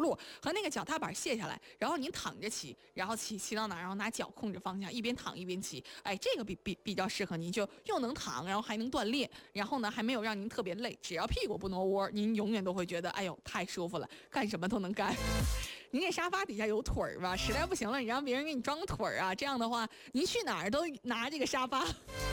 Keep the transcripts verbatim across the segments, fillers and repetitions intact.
辘和那个脚踏板卸下来，然后您躺着骑，然后骑骑到哪，然后拿脚控制方向，一边躺一边骑。哎，这个比比比较适合您，就又能躺，然后还能锻炼，然后呢还没有让您特别累，只要屁股不挪窝，您永远都会觉得哎呦太舒服了，干什么都能干。您这沙发底下有腿儿吧？实在不行了，你让别人给你装腿儿啊，这样的话您去哪儿都拿这个沙发。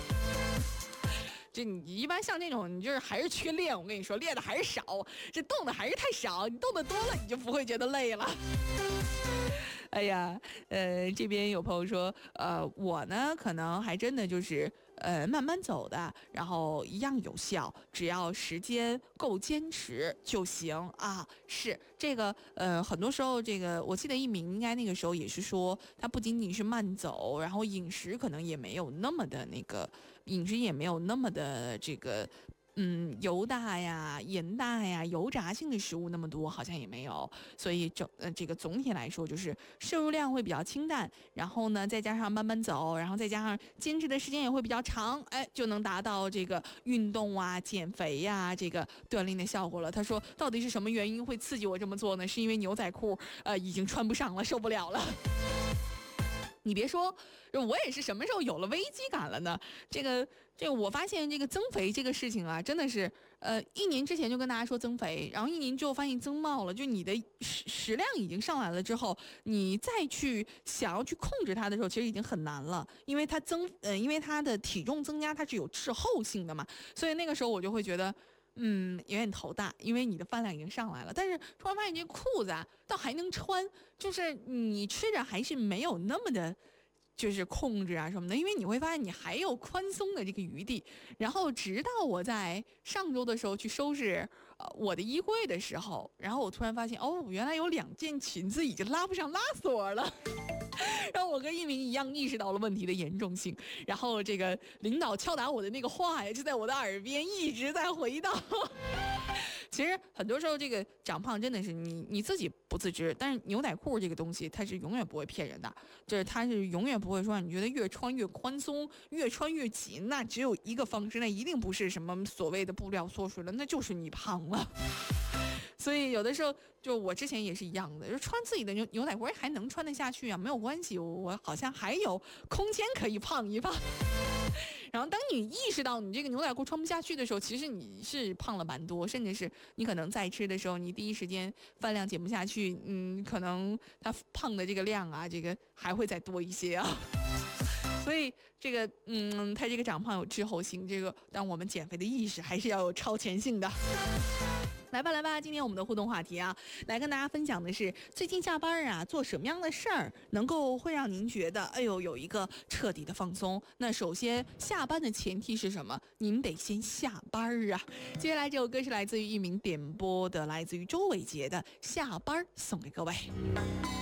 就你一般像这种，你就是还是缺练，我跟你说，练的还是少，这动的还是太少，你动的多了，你就不会觉得累了。哎呀，呃，这边有朋友说，呃，我呢可能还真的就是呃慢慢走的，然后一样有效，只要时间够坚持就行啊。是这个，呃，很多时候这个，我记得一鸣应该那个时候也是说，他不仅仅是慢走，然后饮食可能也没有那么的那个，饮食也没有那么的这个。嗯，油大呀、盐大呀、油炸性的食物那么多，好像也没有，所以整呃这个总体来说就是摄入量会比较清淡，然后呢再加上慢慢走，然后再加上坚持的时间也会比较长，哎，就能达到这个运动啊、减肥呀、这个锻炼的效果了。他说，到底是什么原因会刺激我这么做呢？是因为牛仔裤呃已经穿不上了，受不了了。你别说，我也是什么时候有了危机感了呢？这个，这个，我发现这个增肥这个事情啊，真的是，呃，一年之前就跟大家说增肥，然后一年之后发现增茂了，就你的食食量已经上来了之后，你再去想要去控制它的时候，其实已经很难了，因为它增，呃，因为它的体重增加，它是有滞后性的嘛，所以那个时候我就会觉得。嗯，有点头大，因为你的饭量已经上来了，但是突然发现这裤子啊，倒还能穿，就是你吃着还是没有那么的，就是控制啊什么的，因为你会发现你还有宽松的这个余地。然后直到我在上周的时候去收拾呃我的衣柜的时候，然后我突然发现，哦，原来有两件裙子已经拉不上拉锁了。让我跟一鸣一样意识到了问题的严重性，然后这个领导敲打我的那个话呀，就在我的耳边一直在回荡。其实很多时候，这个长胖真的是你你自己不自知，但是牛仔裤这个东西，它是永远不会骗人的，就是它是永远不会说你觉得越穿越宽松，越穿越紧，那只有一个方式，那一定不是什么所谓的布料缩水了，那就是你胖了。所以有的时候，就我之前也是一样的，就穿自己的牛牛仔裤还能穿得下去啊，没有关系，我好像还有空间可以胖一胖。然后当你意识到你这个牛仔裤穿不下去的时候，其实你是胖了蛮多，甚至是你可能在吃的时候，你第一时间饭量减不下去，嗯，可能它胖的这个量啊，这个还会再多一些啊。所以这个，嗯，它这个长胖有滞后性，这个但我们减肥的意识还是要有超前性的。来吧来吧，今天我们的互动话题啊，来跟大家分享的是最近下班啊，做什么样的事儿能够会让您觉得哎呦有一个彻底的放松。那首先下班的前提是什么？您得先下班啊。接下来这首歌是来自于一鸣点播的，来自于周伟杰的《下班》，送给各位。